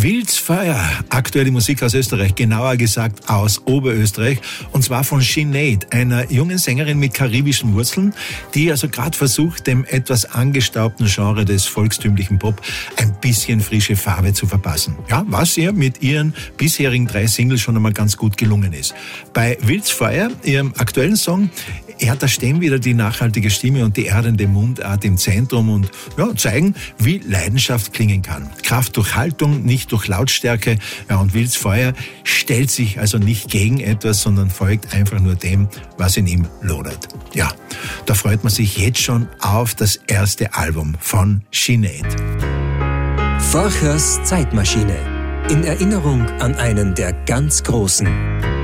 Wildes Feuer, aktuelle Musik aus Österreich, genauer gesagt aus Oberösterreich, und zwar von Sinead, einer jungen Sängerin mit karibischen Wurzeln, die also gerade versucht, dem etwas angestaubten Genre des volkstümlichen Pop ein bisschen frische Farbe zu verpassen. Ja, was ihr mit ihren bisherigen 3 Singles schon einmal ganz gut gelungen ist. Bei Wildes Feuer, ihrem aktuellen Song, da stehen wieder die nachhaltige Stimme und die erdende Mundart im Zentrum und zeigen, wie Leidenschaft klingen kann. Kraft durch Haltung, nicht durch Lautstärke. Ja, und Wildes Feuer stellt sich also nicht gegen etwas, sondern folgt einfach nur dem, was in ihm lodert. Ja, da freut man sich jetzt schon auf das erste Album von Sinead. Forchers Zeitmaschine. In Erinnerung an einen der ganz Großen.